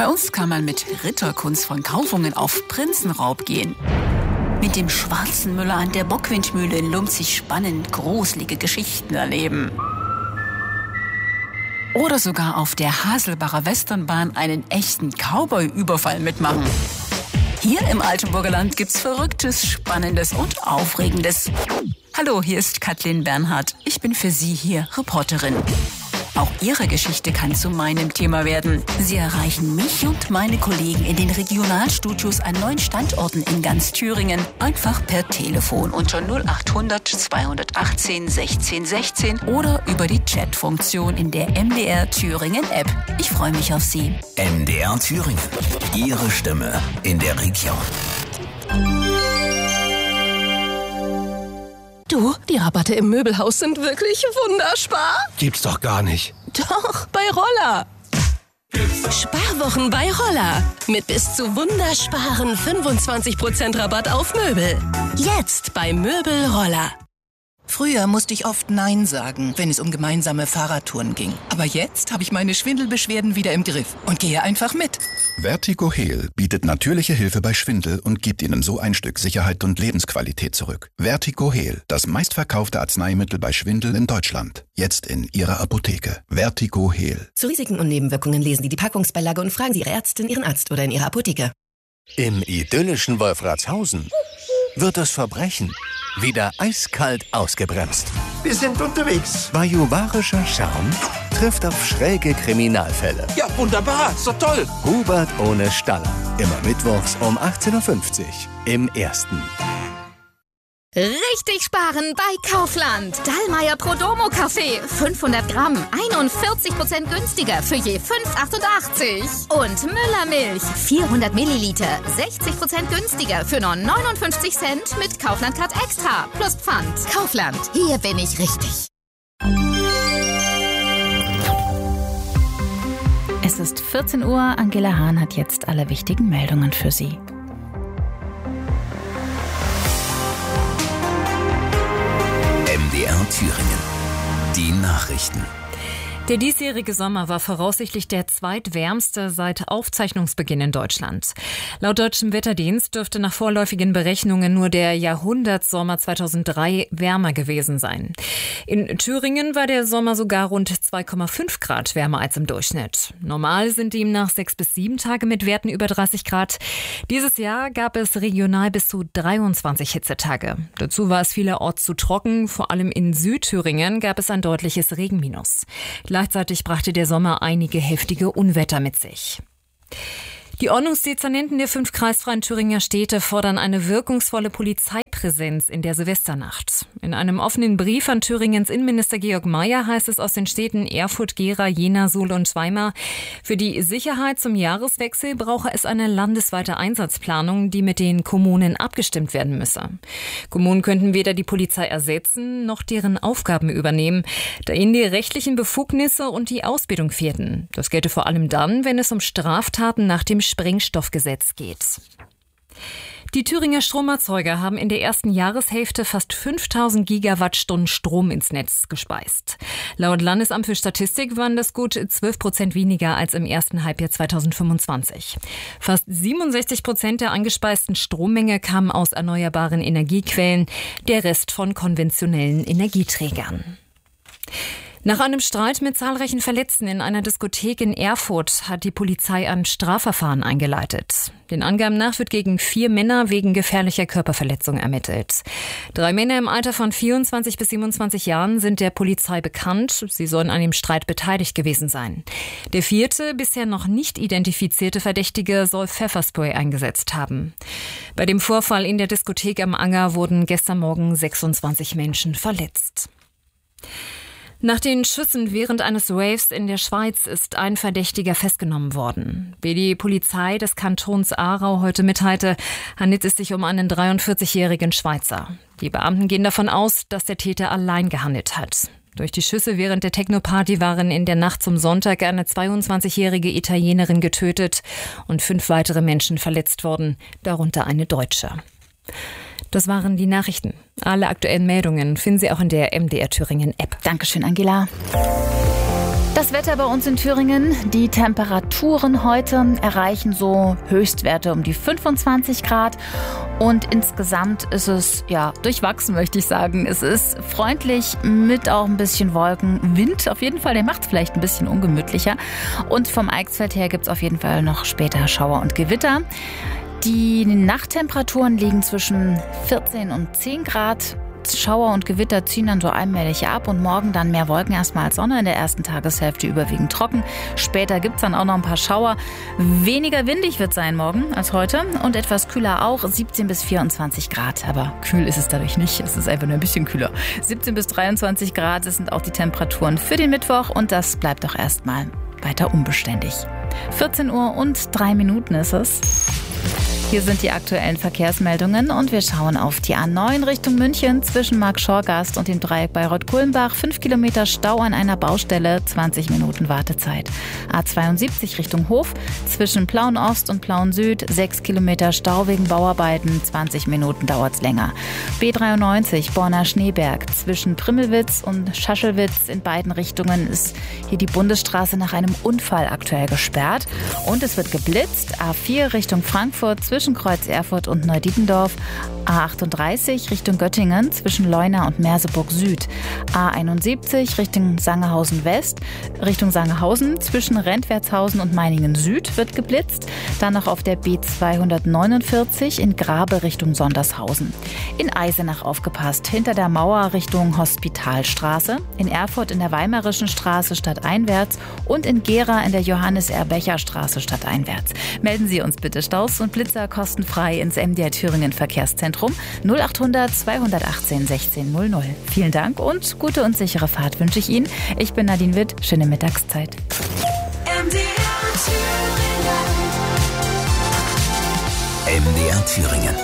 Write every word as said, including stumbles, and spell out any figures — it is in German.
Bei uns kann man mit Ritterkunst von Kaufungen auf Prinzenraub gehen. Mit dem schwarzen Müller an der Bockwindmühle in Lumpzig spannend gruselige Geschichten erleben. Oder sogar auf der Haselbacher Westernbahn einen echten Cowboy-Überfall mitmachen. Hier im Altenburger Land gibt's Verrücktes, Spannendes und Aufregendes. Hallo, hier ist Kathleen Bernhardt. Ich bin für Sie hier Reporterin. Auch Ihre Geschichte kann zu meinem Thema werden. Sie erreichen mich und meine Kollegen in den Regionalstudios an neun Standorten in ganz Thüringen einfach per Telefon unter null acht hundert zweihundertachtzehn sechzehn sechzehn oder über die Chatfunktion in der M D R Thüringen App. Ich freue mich auf Sie. M D R Thüringen. Ihre Stimme in der Region. Du, die Rabatte im Möbelhaus sind wirklich wunderspar. Gibt's doch gar nicht. Doch, bei Roller. Sparwochen bei Roller. Mit bis zu wundersparen fünfundzwanzig Prozent Rabatt auf Möbel. Jetzt bei Möbel Roller. Früher musste ich oft Nein sagen, wenn es um gemeinsame Fahrradtouren ging. Aber jetzt habe ich meine Schwindelbeschwerden wieder im Griff und gehe einfach mit. Vertigo Heal bietet natürliche Hilfe bei Schwindel und gibt Ihnen so ein Stück Sicherheit und Lebensqualität zurück. Vertigo Heal, das meistverkaufte Arzneimittel bei Schwindel in Deutschland. Jetzt in Ihrer Apotheke. Vertigo Heal. Zu Risiken und Nebenwirkungen lesen Sie die Packungsbeilage und fragen Sie Ihre Ärztin, Ihren Arzt oder in Ihrer Apotheke. Im idyllischen Wolfratshausen wird das Verbrechen wieder eiskalt ausgebremst. Wir sind unterwegs. Bajuwarischer Charme trifft auf schräge Kriminalfälle. Ja, wunderbar. Ist doch toll. Hubert ohne Staller. Immer mittwochs um achtzehn Uhr fünfzig im Ersten. Richtig sparen bei Kaufland. Dallmayr Prodomo Kaffee. fünfhundert Gramm. einundvierzig Prozent günstiger für je fünf Euro achtundachtzig. Und Müller Milch. vierhundert Milliliter. sechzig Prozent günstiger für nur neunundfünfzig Cent mit Kaufland Card Extra. Plus Pfand. Kaufland. Hier bin ich richtig. Es ist vierzehn Uhr. Angela Hahn hat jetzt alle wichtigen Meldungen für Sie. M D R Thüringen. Die Nachrichten. Der diesjährige Sommer war voraussichtlich der zweitwärmste seit Aufzeichnungsbeginn in Deutschland. Laut deutschem Wetterdienst dürfte nach vorläufigen Berechnungen nur der Jahrhundertsommer zweitausenddrei wärmer gewesen sein. In Thüringen war der Sommer sogar rund zwei Komma fünf Grad wärmer als im Durchschnitt. Normal sind demnach sechs bis sieben Tage mit Werten über dreißig Grad. Dieses Jahr gab es regional bis zu dreiundzwanzig Hitzetage. Dazu war es vielerorts zu trocken. Vor allem in Südthüringen gab es ein deutliches Regenminus. Gleichzeitig brachte der Sommer einige heftige Unwetter mit sich. Die Ordnungsdezernenten der fünf kreisfreien Thüringer Städte fordern eine wirkungsvolle Polizeipräsenz in der Silvesternacht. In einem offenen Brief an Thüringens Innenminister Georg Mayer heißt es aus den Städten Erfurt, Gera, Jena, Suhl und Weimar: Für die Sicherheit zum Jahreswechsel brauche es eine landesweite Einsatzplanung, die mit den Kommunen abgestimmt werden müsse. Kommunen könnten weder die Polizei ersetzen noch deren Aufgaben übernehmen, da ihnen die rechtlichen Befugnisse und die Ausbildung fehlten. Das gelte vor allem dann, wenn es um Straftaten nach dem Sprengstoffgesetz geht. Die Thüringer Stromerzeuger haben in der ersten Jahreshälfte fast fünftausend Gigawattstunden Strom ins Netz gespeist. Laut Landesamt für Statistik waren das gut zwölf Prozent weniger als im ersten Halbjahr zweitausendfünfundzwanzig. Fast siebenundsechzig Prozent der angespeisten Strommenge kamen aus erneuerbaren Energiequellen, der Rest von konventionellen Energieträgern. Nach einem Streit mit zahlreichen Verletzten in einer Diskothek in Erfurt hat die Polizei ein Strafverfahren eingeleitet. Den Angaben nach wird gegen vier Männer wegen gefährlicher Körperverletzung ermittelt. Drei Männer im Alter von vierundzwanzig bis siebenundzwanzig Jahren sind der Polizei bekannt. Sie sollen an dem Streit beteiligt gewesen sein. Der vierte, bisher noch nicht identifizierte Verdächtige soll Pfefferspray eingesetzt haben. Bei dem Vorfall in der Diskothek am Anger wurden gestern Morgen sechsundzwanzig Menschen verletzt. Nach den Schüssen während eines Raves in der Schweiz ist ein Verdächtiger festgenommen worden. Wie die Polizei des Kantons Aarau heute mitteilte, handelt es sich um einen dreiundvierzigjährigen Schweizer. Die Beamten gehen davon aus, dass der Täter allein gehandelt hat. Durch die Schüsse während der Techno-Party waren in der Nacht zum Sonntag eine zweiundzwanzigjährige Italienerin getötet und fünf weitere Menschen verletzt worden, darunter eine Deutsche. Das waren die Nachrichten. Alle aktuellen Meldungen finden Sie auch in der M D R Thüringen App. Dankeschön, Angela. Das Wetter bei uns in Thüringen, die Temperaturen heute erreichen so Höchstwerte um die fünfundzwanzig Grad und insgesamt ist es, ja, durchwachsen, möchte ich sagen. Es ist freundlich mit auch ein bisschen Wolken, Wind auf jeden Fall, der macht es vielleicht ein bisschen ungemütlicher und vom Eichsfeld her gibt es auf jeden Fall noch später Schauer und Gewitter. Die Nachttemperaturen liegen zwischen vierzehn und zehn Grad. Schauer und Gewitter ziehen dann so allmählich ab und morgen dann mehr Wolken erstmal als Sonne, in der ersten Tageshälfte überwiegend trocken. Später gibt's dann auch noch ein paar Schauer. Weniger windig wird sein morgen als heute und etwas kühler auch, siebzehn bis vierundzwanzig Grad. Aber kühl ist es dadurch nicht, es ist einfach nur ein bisschen kühler. siebzehn bis dreiundzwanzig Grad, das sind auch die Temperaturen für den Mittwoch und das bleibt auch erstmal weiter unbeständig. vierzehn Uhr und drei Minuten ist es. Hier sind die aktuellen Verkehrsmeldungen und wir schauen auf die A neun Richtung München zwischen Marktschorgast und dem Dreieck Bayreuth-Kulmbach. fünf Kilometer Stau an einer Baustelle, zwanzig Minuten Wartezeit. A zweiundsiebzig Richtung Hof zwischen Plauen-Ost und Plauen-Süd, sechs Kilometer Stau wegen Bauarbeiten, zwanzig Minuten dauert's länger. B dreiundneunzig Borna Schneeberg zwischen Primmelwitz und Schaschelwitz in beiden Richtungen ist hier die Bundesstraße nach einem Unfall aktuell gesperrt und es wird geblitzt. A vier Richtung Frankfurt zwischen Kreuz Erfurt und Neudietendorf, A achtunddreißig Richtung Göttingen zwischen Leuna und Merseburg Süd, A einundsiebzig Richtung Sangerhausen West, Richtung Sangerhausen zwischen Rentwertshausen und Meiningen Süd wird geblitzt, dann noch auf der B zweihundertneunundvierzig in Grabe Richtung Sondershausen. In Eisenach aufgepasst, hinter der Mauer Richtung Hospitalstraße, in Erfurt in der Weimarischen Straße stadteinwärts und in Gera in der Johannes-R-Becher-Straße stadteinwärts. Melden Sie uns bitte Staus und Blitzer kostenfrei ins M D R Thüringen Verkehrszentrum null achthundert zweihundertachtzehn sechzehn null null. Vielen Dank und gute und sichere Fahrt wünsche ich Ihnen. Ich bin Nadine Witt. Schöne Mittagszeit. M D R Thüringen. M D R Thüringen.